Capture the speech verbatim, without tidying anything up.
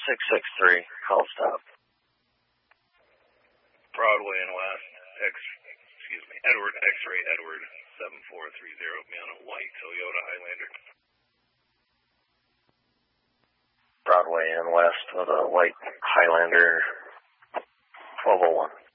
six six three, call stop. Broadway and West, X, excuse me, Edward, X-ray Edward, seven four three zero, be on a white Toyota Highlander. Broadway and West with a white Highlander, twelve oh one.